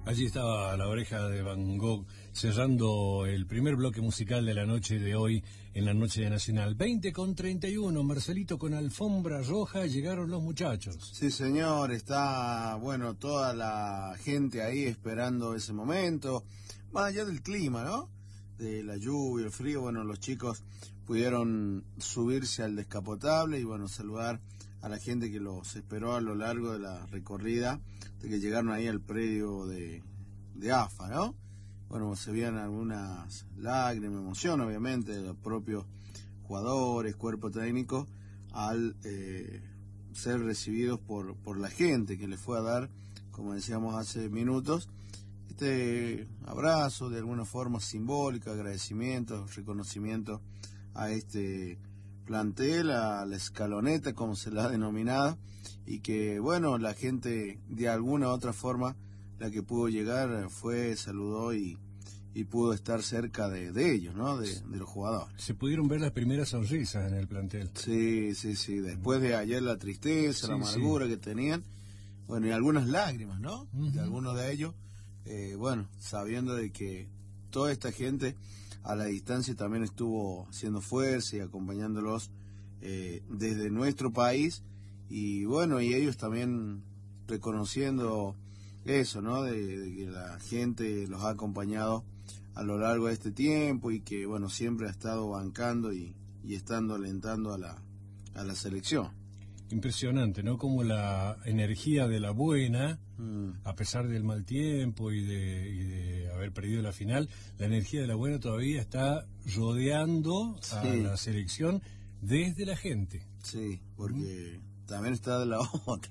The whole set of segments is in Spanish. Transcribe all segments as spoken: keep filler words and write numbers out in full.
Allí estaba La Oreja de Van Gogh cerrando el primer bloque musical de la noche de hoy en la noche de Nacional. veinte con treinta y uno, Marcelito, con alfombra roja llegaron los muchachos. Sí, señor, está, bueno, toda la gente ahí esperando ese momento, más allá del clima, ¿no? De la lluvia, el frío, bueno, los chicos pudieron subirse al descapotable y, bueno, saludar a la gente que los esperó a lo largo de la recorrida, de que llegaron ahí al predio de, de A F A, ¿no? Bueno, se veían algunas lágrimas, emoción, obviamente, de los propios jugadores, cuerpo técnico, al eh, ser recibidos por, por la gente que les fue a dar, como decíamos hace minutos, este abrazo de alguna forma simbólica, agradecimiento, reconocimiento a este plantel, a la escaloneta, como se la ha denominado, y que, bueno, la gente de alguna u otra forma, la que pudo llegar fue, saludó y, y pudo estar cerca de, de ellos, ¿no? De, de los jugadores. Se pudieron ver las primeras sonrisas en el plantel. Sí, sí, sí, después de ayer la tristeza, sí, la amargura sí. que tenían, bueno, y algunas lágrimas, ¿no? Uh-huh. De algunos de ellos, eh, bueno, sabiendo de que toda esta gente a la distancia también estuvo haciendo fuerza y acompañándolos eh, desde nuestro país, y bueno, y ellos también reconociendo eso, ¿no? De, de que la gente los ha acompañado a lo largo de este tiempo y que, bueno, siempre ha estado bancando y, y estando alentando a la, a la selección. Impresionante, ¿no? Como la energía de la buena, mm. a pesar del mal tiempo y de, y de haber perdido la final, la energía de la buena todavía está rodeando sí. a la selección desde la gente. Sí, porque mm. también está de la otra.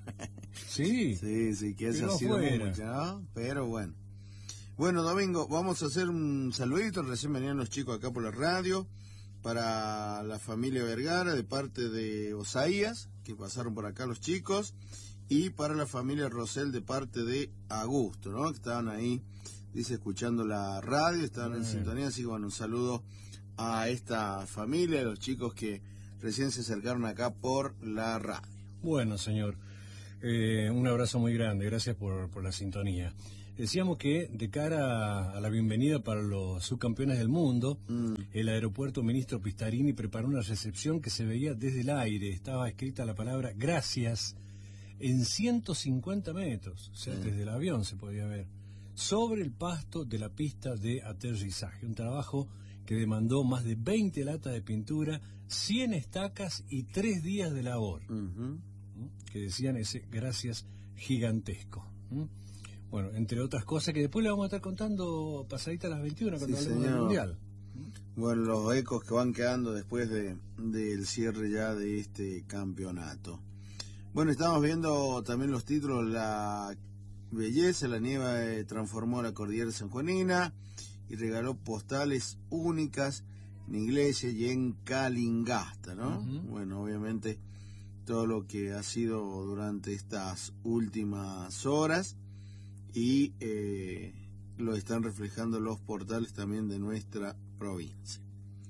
Sí. Sí, sí, que eso ha sido mucho, ¿no? Pero bueno. Bueno, Domingo, vamos a hacer un saludito. Recién venían los chicos acá por la radio. Para la familia Vergara, de parte de Osaías, que pasaron por acá los chicos, y para la familia Rosell, de parte de Augusto, ¿no? Que estaban ahí, dice, escuchando la radio, estaban en sintonía, así que bueno, un saludo a esta familia, a los chicos que recién se acercaron acá por la radio. Bueno, señor, eh, un abrazo muy grande, gracias por, por la sintonía. Decíamos que de cara a la bienvenida para los subcampeones del mundo, mm. el aeropuerto Ministro Pistarini preparó una recepción que se veía desde el aire. Estaba escrita la palabra gracias en ciento cincuenta metros, o sea, sí. desde el avión se podía ver, sobre el pasto de la pista de aterrizaje. Un trabajo que demandó más de veinte latas de pintura, cien estacas y tres días de labor, uh-huh. que decían ese gracias gigantesco. ¿Mm? Bueno, entre otras cosas que después le vamos a estar contando pasadita a las veintiuna cuando sí, hablemos del Mundial. Bueno, los ecos que van quedando después de del cierre ya de este campeonato. Bueno, estamos viendo también los títulos. La belleza, la nieve transformó la cordillera sanjuanina y regaló postales únicas en Iglesia y en Calingasta, ¿no? Uh-huh. Bueno, obviamente todo lo que ha sido durante estas últimas horas. Y eh, lo están reflejando los portales también de nuestra provincia.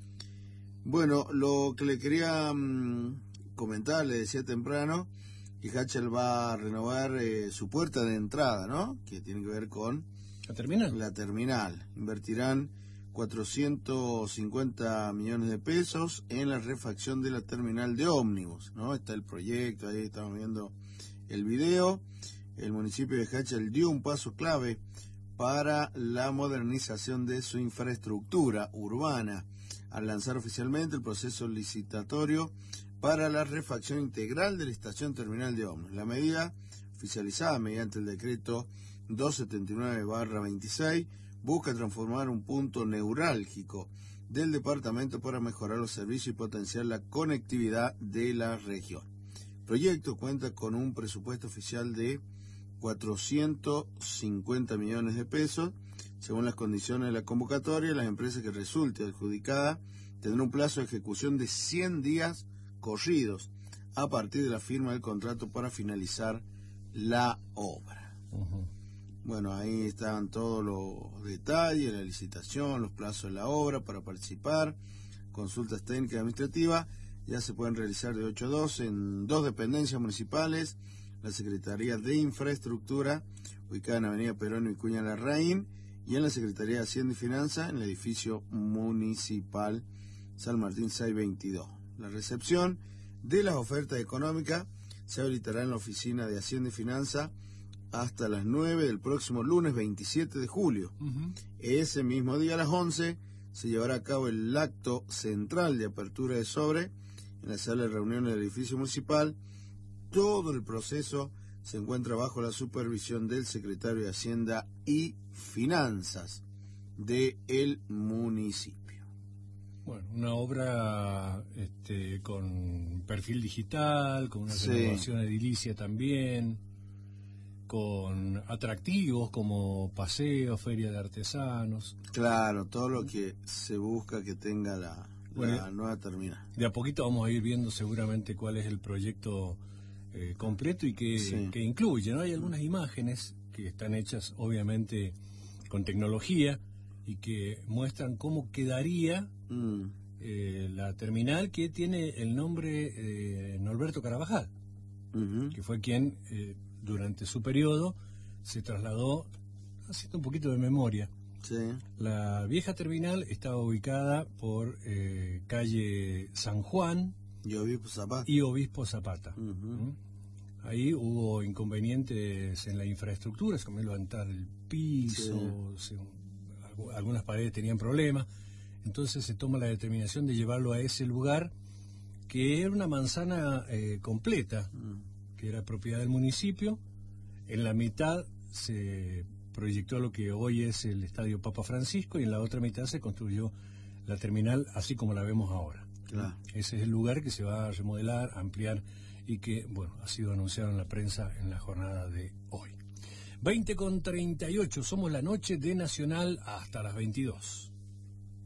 Bueno, lo que le quería mmm, comentar, le decía temprano, que Hachal va a renovar eh, su puerta de entrada, ¿no? Que tiene que ver con la terminal. La terminal. Invertirán cuatrocientos cincuenta millones de pesos en la refacción de la terminal de ómnibus, ¿no? Está el proyecto, ahí estamos viendo el video. El municipio de Hachal dio un paso clave para la modernización de su infraestructura urbana al lanzar oficialmente el proceso licitatorio para la refacción integral de la estación terminal de ómnibus. La medida, oficializada mediante el decreto doscientos setenta y nueve barra veintiséis, busca transformar un punto neurálgico del departamento para mejorar los servicios y potenciar la conectividad de la región. El proyecto cuenta con un presupuesto oficial de cuatrocientos cincuenta millones de pesos. Según las condiciones de la convocatoria, las empresas que resulte adjudicada tendrán un plazo de ejecución de cien días corridos a partir de la firma del contrato para finalizar la obra. Uh-huh. Bueno, ahí están todos los detalles, la licitación, los plazos de la obra para participar, consultas técnicas y administrativas, ya se pueden realizar de ocho a doce en dos dependencias municipales, la Secretaría de Infraestructura, ubicada en Avenida Perón y Vicuña Larraín, y en la Secretaría de Hacienda y Finanzas, en el edificio municipal San Martín seiscientos veintidós. La recepción de las ofertas económicas se habilitará en la Oficina de Hacienda y Finanzas hasta las nueve del próximo lunes veintisiete de julio. Uh-huh. Ese mismo día a las once se llevará a cabo el acto central de apertura de sobre en la sala de reuniones del edificio municipal. Todo el proceso se encuentra bajo la supervisión del secretario de Hacienda y Finanzas del municipio. Bueno, una obra este, con perfil digital, con una sí. renovación edilicia también, con atractivos como paseos, feria de artesanos. Claro, todo lo que se busca que tenga la, bueno, la nueva terminal. De a poquito vamos a ir viendo seguramente cuál es el proyecto eh, completo y que, sí. que incluye, ¿no? Hay algunas imágenes que están hechas obviamente con tecnología y que muestran cómo quedaría mm. eh, la terminal, que tiene el nombre de Norberto Carabajal, uh-huh. que fue quien eh, durante su periodo se trasladó, haciendo un poquito de memoria. Sí. La vieja terminal estaba ubicada por eh, calle San Juan y Obispo Zapata. Y Obispo Zapata. Uh-huh. ¿Mm? Ahí hubo inconvenientes en la infraestructura, se comenzó a levantar el piso, sí. se, algunas paredes tenían problemas, entonces se toma la determinación de llevarlo a ese lugar, que era una manzana eh, completa, mm. que era propiedad del municipio. En la mitad se proyectó lo que hoy es el Estadio Papa Francisco y en la otra mitad se construyó la terminal así como la vemos ahora. Claro. Ese es el lugar que se va a remodelar, a ampliar y que, bueno, ha sido anunciado en la prensa en la jornada de hoy. veinte con treinta y ocho, somos la noche de Nacional hasta las veintidós.